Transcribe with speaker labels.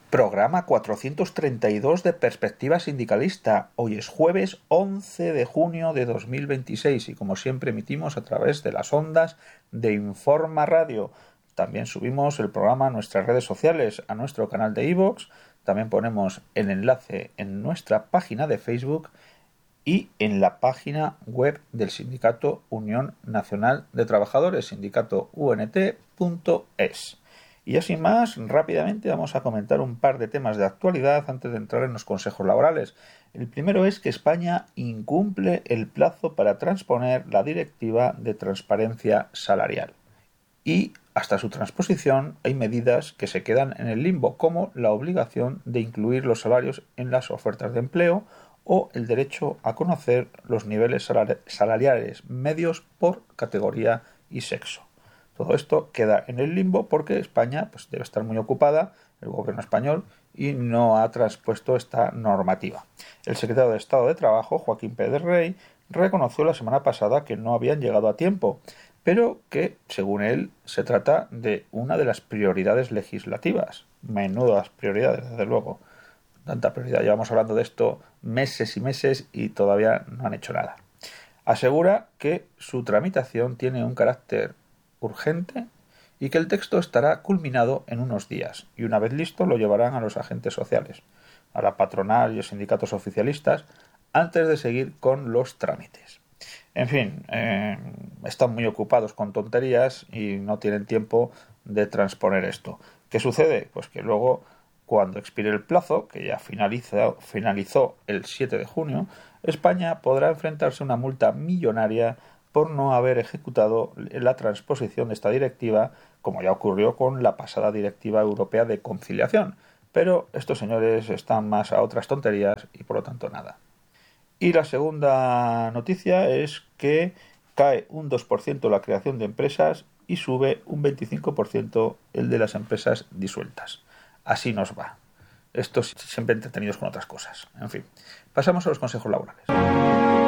Speaker 1: Programa 432 de Perspectiva Sindicalista. Hoy es jueves 11 de junio de 2026 y como siempre emitimos a través de las ondas de Informa Radio. También subimos el programa a nuestras redes sociales, a nuestro canal de iVoox. También ponemos el enlace en nuestra página de Facebook y en la página web del Sindicato Unión Nacional de Trabajadores, sindicatount.es. Y así más, rápidamente vamos a comentar un par de temas de actualidad antes de entrar en los consejos laborales. El primero es que España incumple el plazo para transponer la Directiva de Transparencia Salarial. Y hasta su transposición hay medidas que se quedan en el limbo, como la obligación de incluir los salarios en las ofertas de empleo o el derecho a conocer los niveles salariales medios por categoría y sexo. Todo esto queda en el limbo porque España debe estar muy ocupada, el gobierno español, y no ha transpuesto esta normativa. El secretario de Estado de Trabajo, Joaquín Pérez Rey, reconoció la semana pasada que no habían llegado a tiempo, pero que, según él, se trata de una de las prioridades legislativas. Menudas prioridades, desde luego. Tanta prioridad. Llevamos hablando de esto meses y meses y todavía no han hecho nada. Asegura que su tramitación tiene un carácter urgente y que el texto estará culminado en unos días y una vez listo lo llevarán a los agentes sociales, a la patronal y los sindicatos oficialistas antes de seguir con los trámites. En fin, están muy ocupados con tonterías y no tienen tiempo de transponer esto. ¿Qué sucede? Pues que luego, cuando expire el plazo, que ya finalizó el 7 de junio, España podrá enfrentarse a una multa millonaria por no haber ejecutado la transposición de esta directiva, como ya ocurrió con la pasada Directiva Europea de Conciliación. Pero estos señores están más a otras tonterías y por lo tanto nada. Y la segunda noticia es que cae un 2% la creación de empresas y sube un 25% el de las empresas disueltas. Así nos va. Estos siempre entretenidos con otras cosas. En fin, pasamos a los consejos laborales.